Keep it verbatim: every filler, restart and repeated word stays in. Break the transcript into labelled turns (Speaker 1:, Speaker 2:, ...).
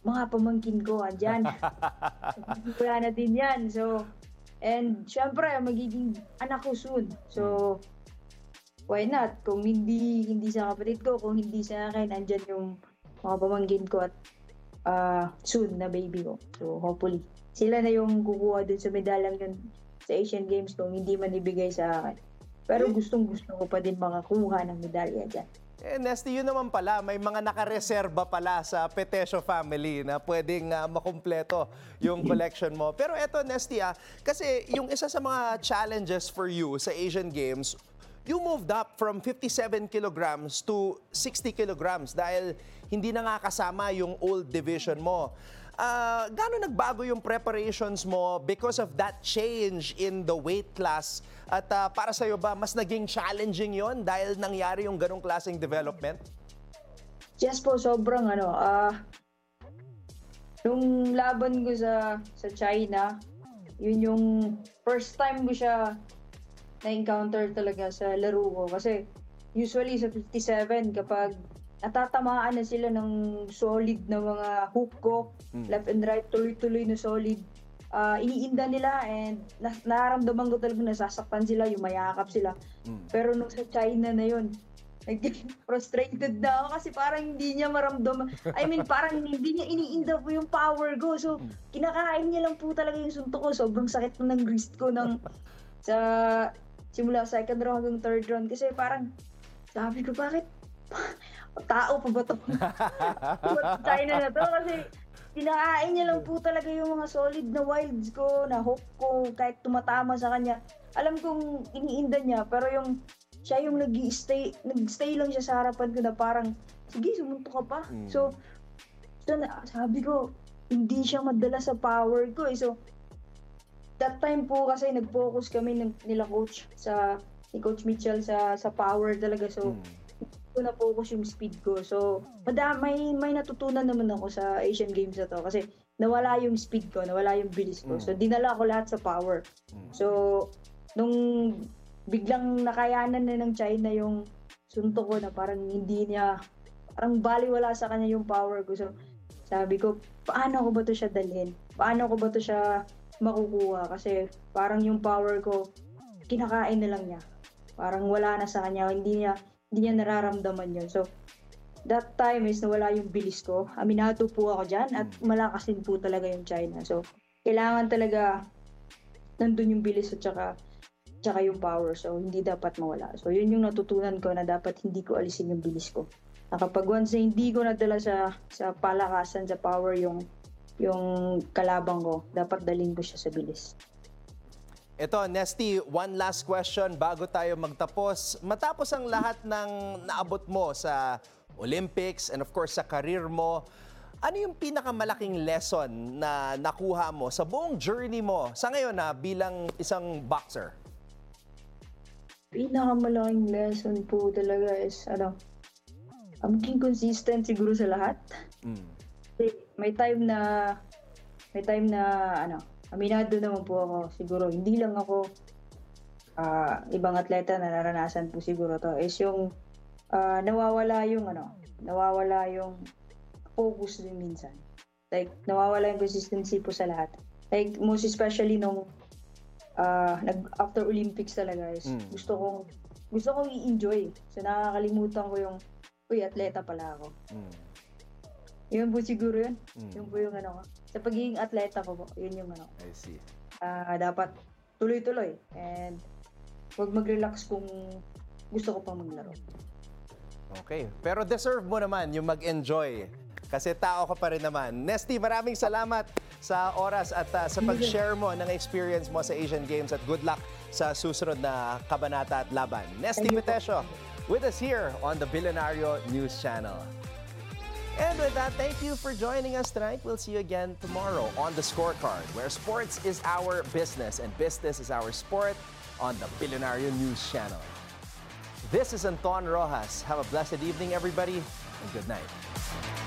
Speaker 1: mga pamangkin ko andiyan. Wala na din yan. So, and syempre, magiging anak ko soon. So, why not? Kung hindi hindi sa kapatid ko, kung hindi sa akin, andyan yung mga pamangkin ko at ah, soon na baby ko. So, hopefully, sila na yung kukuha dun sa medalyang yun sa Asian Games kung hindi man ibigay sa akin. Pero gustong-gusto ko pa din makakuha ng medalya dyan.
Speaker 2: Eh, Nesty, yun naman pala, may mga nakareserba pala sa Petesio family na pwedeng ah, makumpleto yung collection mo. Pero eto, Nesty, ah, kasi yung isa sa mga challenges for you sa Asian Games, you moved up from fifty-seven kilograms to sixty kilograms dahil hindi na nga kasama yung old division mo. Ah, gaano nagbago yung preparations mo because of that change in the weight class? At ah, para sa'yo ba, mas naging challenging yon dahil nangyari yung ganong klaseng development?
Speaker 1: Yes po, sobrang ano, ah, nung laban ko sa sa China, yun yung first time ko siya na-encounter talaga sa laro ko. Kasi usually sa fifty-seven, kapag natatamaan na sila ng solid na mga hook ko, left and right, tuloy-tuloy na solid, ah, iniinda nila and na nararamdaman ko talaga nasasaktan sila, yumayakap sila. Pero nung sa China na yun, naging frustrated na ako kasi parang hindi niya maramdaman. I mean, parang hindi niya iniinda po yung power ko. So, kinakain niya lang po talaga yung suntok ko. Sobrang sakit na ng wrist ko ng sa simula second round hanggang third round. Kasi parang, sabi ko, bakit? Tao pa ba ito? China na to? Kasi kinakain niya lang po talaga yung mga solid na wilds ko, na hook ko, kahit tumatama sa kanya. Alam kong iniinda niya, pero yung siya yung nag-stay, nag-stay lang siya sa harapan ko na parang, sige, sumuntok ka pa. Mm. So, so na, sabi ko, hindi siya madala sa power ko eh. So, that time po kasi nag-focus kami ng, nila coach sa, ni Coach Mitchell sa sa power talaga. So, mm. ko na-focus yung speed ko. So, madami, may, may natutunan naman ako sa Asian Games na to kasi nawala yung speed ko, nawala yung bilis ko. Mm. So, dinala ko lahat sa power. Mm. So, nung biglang nakayanan na ng China yung suntok ko na parang hindi niya, parang baliwala sa kanya yung power ko. So, sabi ko, paano ko ba to siya dalhin? Paano ko ba to siya makukuha? Kasi parang yung power ko, kinakain na lang niya. Parang wala na sa kanya, hindi niya, hindi niya nararamdaman yun. So, that time is nawala yung bilis ko. Aminado po ako dyan at malakas din po talaga yung China. So, kailangan talaga nandun yung bilis at saka tsaka yung power. So, hindi dapat mawala. So, yun yung natutunan ko na dapat hindi ko alisin yung bilis ko. Na kapag once na hindi ko nadala sa sa palakasan, sa power yung yung kalabang ko, dapat dalhin ko siya sa bilis.
Speaker 2: Ito, Nesty, one last question bago tayo magtapos. Matapos ang lahat ng naabot mo sa Olympics and of course sa career mo, ano yung pinakamalaking lesson na nakuha mo sa buong journey mo sa ngayon na bilang isang boxer?
Speaker 1: Pinakamalaking lesson po talaga is, ano, maging consistent siguro sa lahat. Mm. May time na, may time na, ano, aminado naman po ako, siguro, hindi lang ako, uh, ibang atleta na naranasan po siguro to, is yung, uh, nawawala yung, ano, nawawala yung focus din minsan. Like, nawawala yung consistency po sa lahat. Like, most especially nung, Uh, nag after Olympics talaga is mm. gusto kong gusto kong i-enjoy. So nakakalimutan ko yung uy, atleta pala ako. Mm. Yun po siguro yun. Mm. Yun po yung ano ko. Sa pagiging atleta ko po, yun yung ano.
Speaker 2: I see.
Speaker 1: Uh, dapat tuloy-tuloy and huwag mag-relax kung gusto ko pang maglaro.
Speaker 2: Okay. Pero deserve mo naman yung mag-enjoy. Kasi tao ka pa rin naman. Nesty, maraming salamat sa oras at uh, sa pag-share mo ng experience mo sa Asian Games at good luck sa susunod na kabanata at laban. Nesty Petesio with us here on the Billionario News Channel. And with that, thank you for joining us tonight. We'll see you again tomorrow on The Scorecard, where sports is our business and business is our sport on the Billionario News Channel. This is Anton Rojas. Have a blessed evening, everybody, and good night.